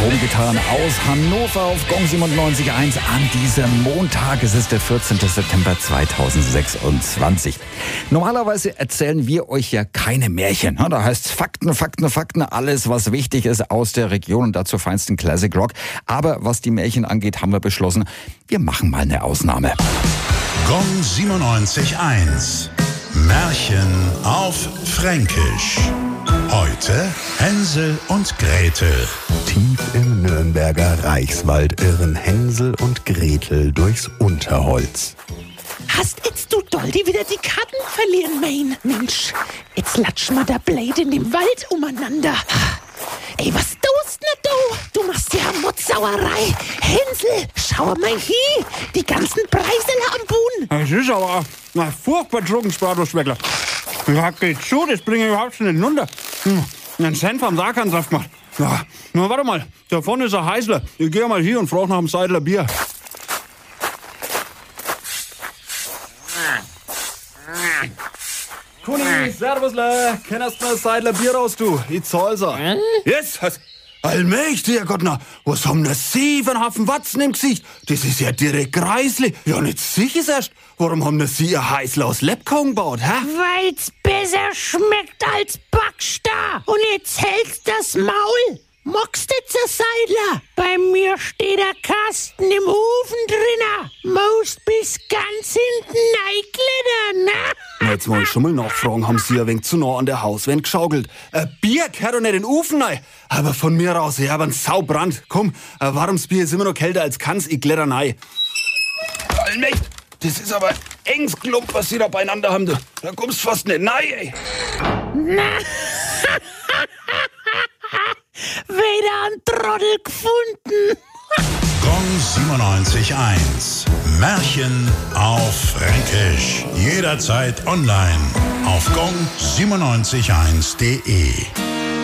Rumgetan aus Hannover auf Gong 97.1 an diesem Montag. Es ist der 14. September 2026. Normalerweise erzählen wir euch ja keine Märchen. Da heißt es Fakten, Fakten, Fakten, alles was wichtig ist aus der Region und dazu feinsten Classic Rock. Aber was die Märchen angeht, haben wir beschlossen, wir machen mal eine Ausnahme. Gong 97.1 Märchen auf Fränkisch. Heute Hänsel und Gretel. Tief im Nürnberger Reichswald irren Hänsel und Gretel durchs Unterholz. Hast jetzt du Doldi wieder die Karten verlieren, mein Mensch? Jetzt latsch mal der Blade in dem Wald umeinander. Ey, was tust du? Du machst ja Mutzsauerei. Hänsel, schau mal hier. Die ganzen Preisel am Boden. Es ist aber ein furchtbar Drogenspradlschweckler. Ja, geht schon, das bringe ich überhaupt schon nicht runter. Einen Senf am Sarkansaft gemacht. Ja, na warte mal, da vorne ist ein Heißler. Ich gehe mal hier und frage nach dem Seidler Bier. Kuni, servusle, kennst du ein Seidler Bier raus, du? Ich zahl's auch. Yes, allmächtiger Gott, na, was haben denn Sie für einen Haufen Watzen im Gesicht? Das ist ja direkt greislich. Ja, nicht sicher erst. Warum haben denn Sie ein Heißler aus Lepkong gebaut, hä? Weil's besser schmeckt als Backstar. Und jetzt hältst das Maul. Mockst jetzt ein Seidler? Bei mir steht der Kasten im Ofen drinne. Most bis ganz hinten reinklettern, ne? Na, jetzt mal schon mal nachfragen, haben Sie ein wenig zu nah an der Hauswand geschaukelt? Ein Bier gehört doch nicht in den Ofen rein. Aber von mir aus, ich hab einen Saubrand. Komm, ein warmes Bier ist immer noch kälter als Kanns, ich kletter rein. Allmächt, das ist aber engs Klump, was Sie da beieinander haben, du. Da kommst fast nicht rein, ey. Na, wieder ein Trottel gefunden. Gong 97.1 Märchen auf Fränkisch. Jederzeit online auf gong971.de.